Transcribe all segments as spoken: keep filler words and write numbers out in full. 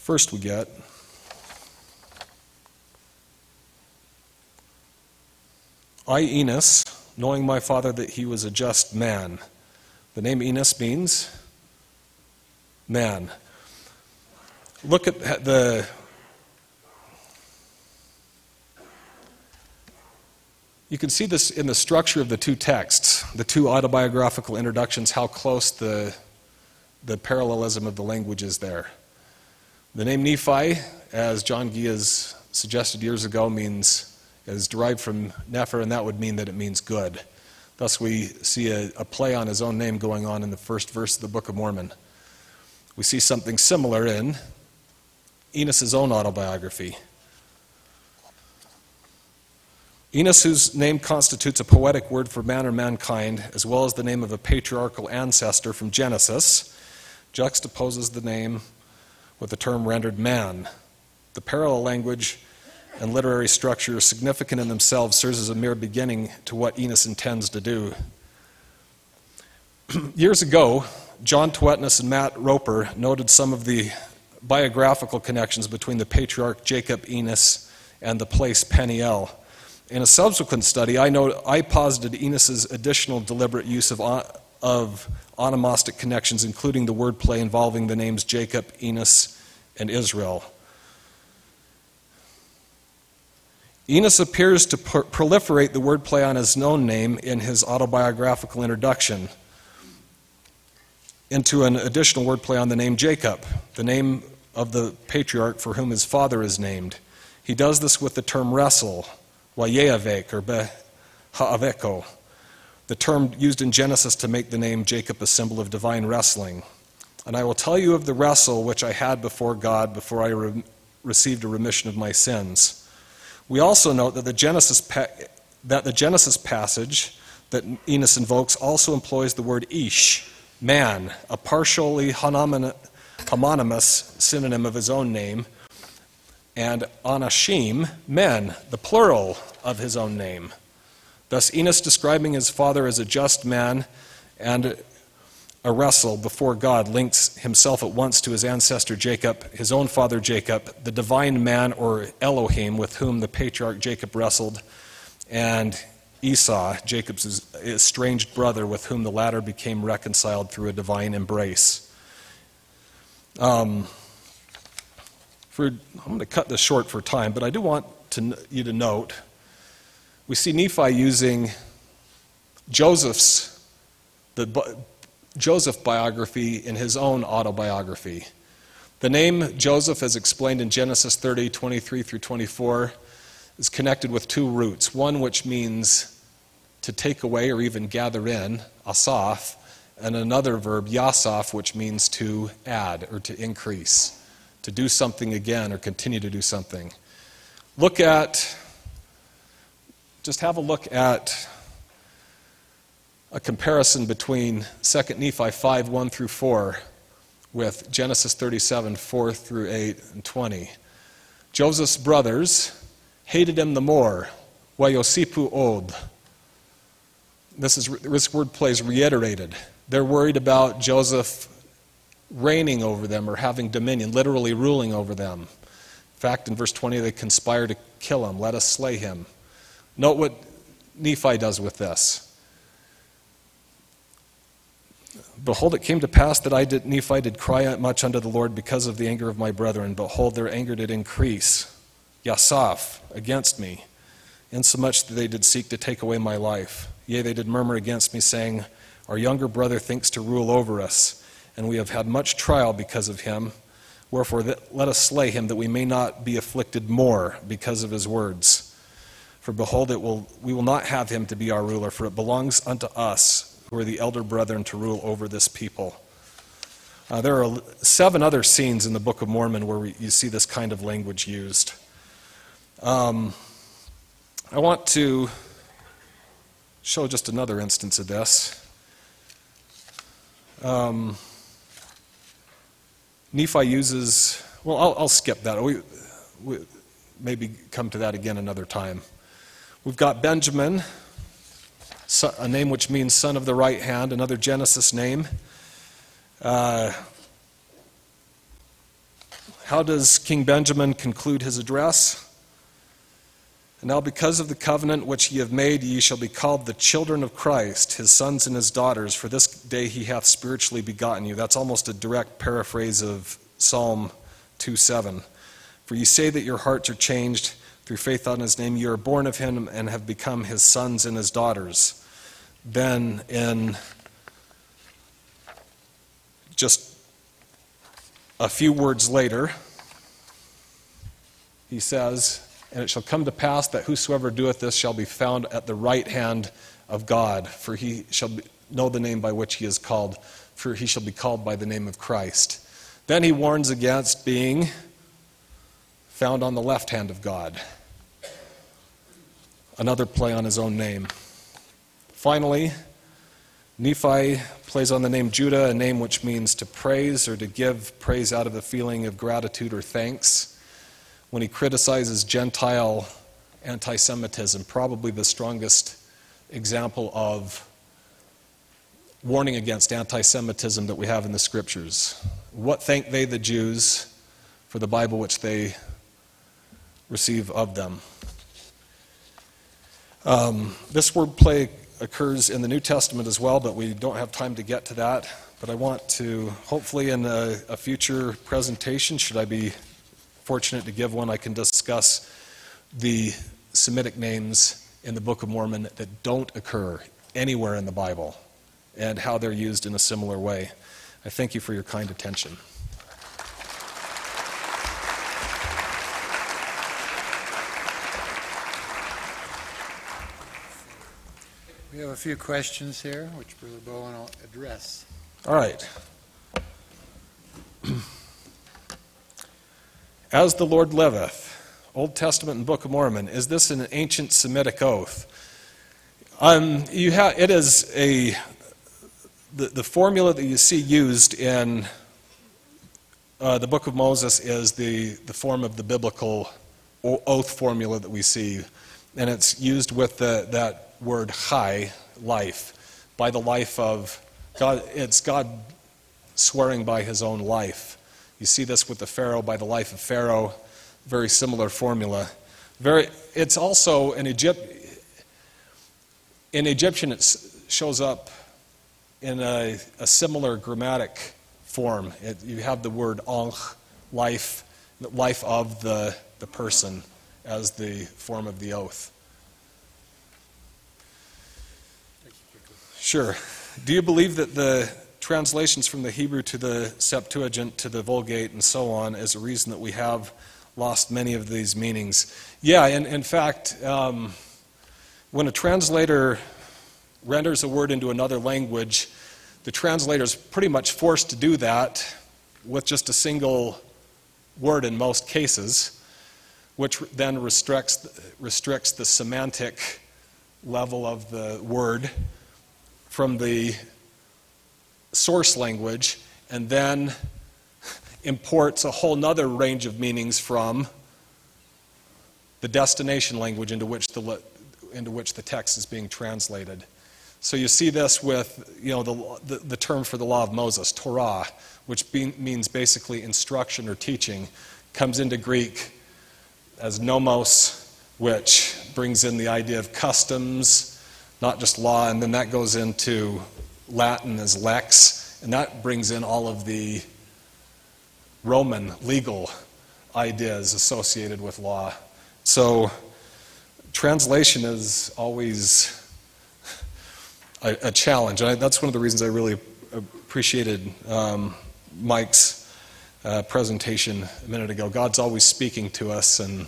First we get I, Enos, knowing my father that he was a just man. The name Enos means man. Look at the you can see this in the structure of the two texts, the two autobiographical introductions, how close the the parallelism of the language is there. The name Nephi, as John Gee has suggested years ago, means is derived from Nepher, and that would mean that it means good. Thus we see a, a play on his own name going on in the first verse of the Book of Mormon. We see something similar in Enos' own autobiography. Enos, whose name constitutes a poetic word for man or mankind, as well as the name of a patriarchal ancestor from Genesis, juxtaposes the name with the term rendered man. The parallel language and literary structure, significant in themselves, serves as a mere beginning to what Enos intends to do. Years ago, John Twetness and Matt Roper noted some of the biographical connections between the patriarch Jacob Enos and the place Peniel. In a subsequent study, I, know, I posited Enos' additional deliberate use of, of onomastic connections, including the wordplay involving the names Jacob, Enos, and Israel. Enos appears to pro- proliferate the wordplay on his own name in his autobiographical introduction into an additional wordplay on the name Jacob, the name of the patriarch for whom his father is named. He does this with the term wrestle, Wayevek or Beha'aveko, the term used in Genesis to make the name Jacob a symbol of divine wrestling. And I will tell you of the wrestle which I had before God before I re- received a remission of my sins. We also note that the Genesis pa- that the Genesis passage that Enos invokes also employs the word ish, man, a partially homonymous synonym of his own name, and anashim, men, the plural of his own name. Thus Enos, describing his father as a just man and a wrestle before God, links himself at once to his ancestor Jacob, his own father Jacob, the divine man or Elohim with whom the patriarch Jacob wrestled, and Esau, Jacob's estranged brother with whom the latter became reconciled through a divine embrace. Um, for, I'm going to cut this short for time, but I do want to, you to note, we see Nephi using Joseph's, the Joseph biography in his own autobiography. The name Joseph, as explained in Genesis thirty, twenty-three through twenty-four, is connected with two roots. One which means to take away or even gather in, asaph, and another verb, yasaph, which means to add or to increase, to do something again or continue to do something. Look at, just have a look at a comparison between Second Nephi five, one through four with Genesis thirty-seven, four through eight and twenty. Joseph's brothers hated him the more, Wayosipu od. This, is, this wordplay is reiterated. They're worried about Joseph reigning over them or having dominion, literally ruling over them. In fact, in verse twenty, they conspire to kill him. Let us slay him. Note what Nephi does with this. Behold, it came to pass that I did, Nephi did cry much unto the Lord because of the anger of my brethren. Behold, their anger did increase, yasaph, against me, insomuch that they did seek to take away my life. Yea, they did murmur against me, saying, our younger brother thinks to rule over us, and we have had much trial because of him. Wherefore, let us slay him, that we may not be afflicted more because of his words. For behold, it will we will not have him to be our ruler, for it belongs unto us, who are the elder brethren, to rule over this people. Uh, there are seven other scenes in the Book of Mormon where we, you see this kind of language used. Um, I want to show just another instance of this. Um, Nephi uses, well, I'll, I'll skip that. We, we maybe come to that again another time. We've got Benjamin, a name which means son of the right hand, another Genesis name. Uh, how does King Benjamin conclude his address? And now because of the covenant which ye have made, ye shall be called the children of Christ, his sons and his daughters, for this day he hath spiritually begotten you. That's almost a direct paraphrase of Psalm two seven. For ye say that your hearts are changed through faith on his name. You are born of him and have become his sons and his daughters. Then in just a few words later, he says, and it shall come to pass that whosoever doeth this shall be found at the right hand of God, for he shall be, know the name by which he is called, for he shall be called by the name of Christ. Then he warns against being found on the left hand of God. Another play on his own name. Finally, Nephi plays on the name Judah, a name which means to praise or to give praise out of a feeling of gratitude or thanks. When he criticizes Gentile anti-Semitism, probably the strongest example of warning against anti-Semitism that we have in the Scriptures. What thank they, the Jews, for the Bible which they receive of them? Um, this wordplay occurs in the New Testament as well, but we don't have time to get to that. But I want to, hopefully in a, a future presentation, should I be fortunate to give one, I can discuss the Semitic names in the Book of Mormon that don't occur anywhere in the Bible and how they're used in a similar way. I thank you for your kind attention. We have a few questions here, which Brother Bowen will address. All right. As the Lord liveth, Old Testament and Book of Mormon, is this an ancient Semitic oath? Um, you have, it is a, the, the formula that you see used in uh, the Book of Moses is the, the form of the biblical oath formula that we see. And it's used with the, that word chai, life, by the life of God. It's God swearing by his own life. You see this with the Pharaoh, by the life of Pharaoh, very similar formula. Very, it's also in Egypt. In Egyptian, it shows up in a, a similar grammatic form. It, you have the word ankh, life, life of the, the person, as the form of the oath. Sure. Do you believe that the translations from the Hebrew to the Septuagint to the Vulgate and so on is a reason that we have lost many of these meanings? Yeah, and in fact, um, when a translator renders a word into another language, the translator is pretty much forced to do that with just a single word in most cases, which then restricts, restricts the semantic level of the word from the source language, and then imports a whole nother range of meanings from the destination language into which the into which the text is being translated. So you see this with, you know, the the, the term for the law of Moses, Torah, which be, means basically instruction or teaching, comes into Greek as nomos, which brings in the idea of customs, not just law, and then that goes into Latin as lex, and that brings in all of the Roman legal ideas associated with law. So translation is always a, a challenge. And I, that's one of the reasons I really appreciated um, Mike's uh, presentation a minute ago. God's always speaking to us, and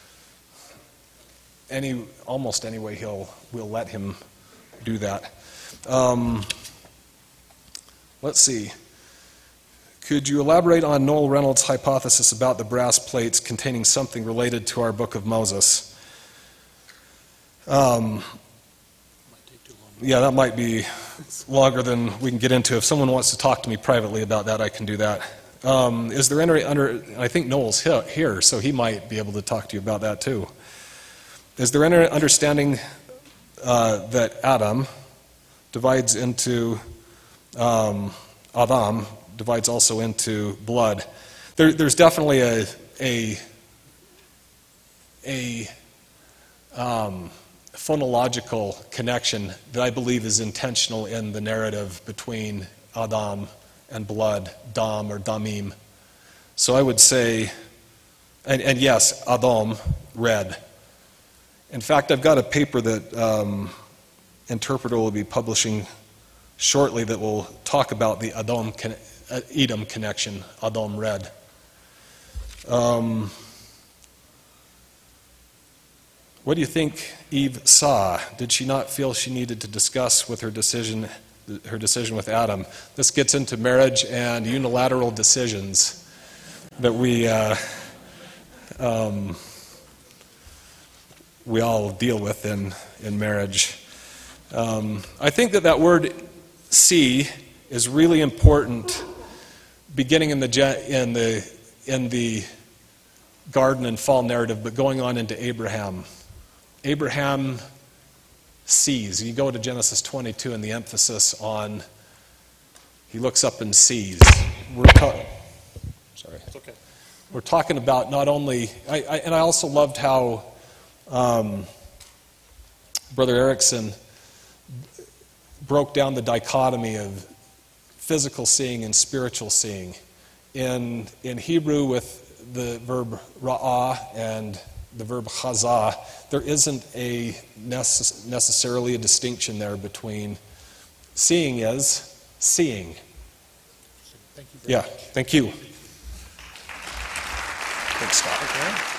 any almost any way he'll we'll let him do that. Um, let's see. Could you elaborate on Noel Reynolds' hypothesis about the brass plates containing something related to our Book of Moses? Um, yeah, that might be longer than we can get into. If someone wants to talk to me privately about that, I can do that. Um, is there any under? I think Noel's here, so he might be able to talk to you about that too. Is there any understanding uh, that Adam divides into um, Adam? divides also into blood. there, there's definitely a a a um, phonological connection that I believe is intentional in the narrative between Adam and blood, Dam or Damim. So I would say, and, and yes, Adam, red. In fact, I've got a paper that um, Interpreter will be publishing shortly that will talk about the Adam, Edom connection, Adam, red. Um, what do you think Eve saw? Did she not feel she needed to discuss with her decision, her decision with Adam? This gets into marriage and unilateral decisions that we uh, um, we all deal with in in marriage. Um, I think that that word "see" is really important, beginning in the in the in the garden and fall narrative, but going on into Abraham. Abraham sees. You go to Genesis twenty-two, and the emphasis on he looks up and sees. We're ta- sorry. It's okay. We're talking about not only, I, I, and I also loved how um, Brother Erickson broke down the dichotomy of physical seeing and spiritual seeing. In in Hebrew, with the verb ra'ah and the verb chazah, there isn't a necess- necessarily a distinction there between seeing is seeing. Thank you very Yeah, much. thank you. Thanks, Scott. Okay.